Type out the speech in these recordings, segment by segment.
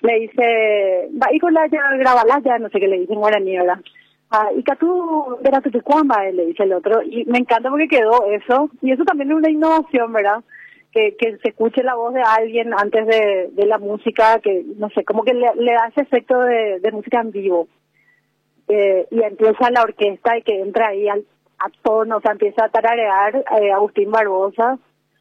le dice, va y con la ya, grabala ya, no sé qué le dice en guaraní, ¿verdad? Y que tú, verás tu cuamba, le dice el otro, y me encanta porque quedó eso, y eso también es una innovación, ¿verdad? Que se escuche la voz de alguien antes de la música, que no sé, como que le da ese efecto de música en vivo. Y empieza la orquesta y que entra ahí a tono, o sea, empieza a tararear Agustín Barbosa,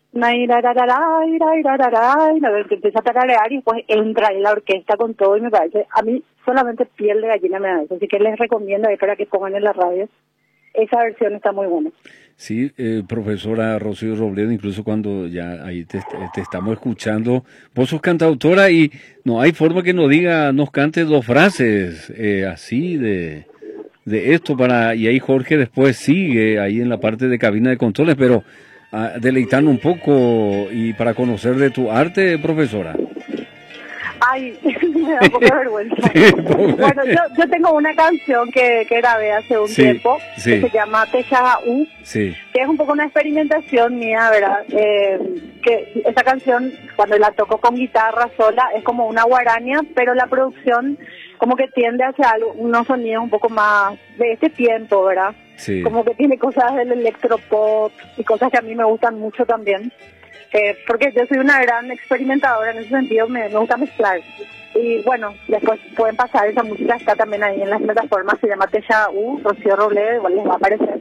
que empieza a tararear y después entra ahí la orquesta con todo y me parece, a mí solamente piel de gallina me da eso, así que les recomiendo ahí para que pongan en la radio. Esa versión está muy buena. Sí, profesora Rocío Robledo, incluso cuando ya ahí te estamos escuchando, vos sos cantautora y no hay forma que nos cantes dos frases así de esto y ahí Jorge después sigue ahí en la parte de cabina de controles, pero deleitando un poco y para conocer de tu arte, profesora. Ay, me da un poco de vergüenza. Sí, Bueno, yo tengo una canción que grabé hace un tiempo, que se llama Techaga U, que es un poco una experimentación mía, ¿verdad? Que esa canción, cuando la toco con guitarra sola, es como una guaraña, pero la producción como que tiende hacia unos sonidos un poco más de este tiempo, ¿verdad? Sí. Como que tiene cosas del electropop y cosas que a mí me gustan mucho también. Porque yo soy una gran experimentadora en ese sentido, me gusta mezclar. Y bueno, después pueden pasar, esa música está también ahí en las plataformas, se llama Techa U, Rocío Robledo, igual les va a aparecer.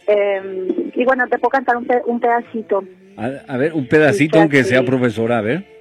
Y bueno, te puedo cantar un pedacito. A ver, un pedacito aunque sea, profesora, a ver.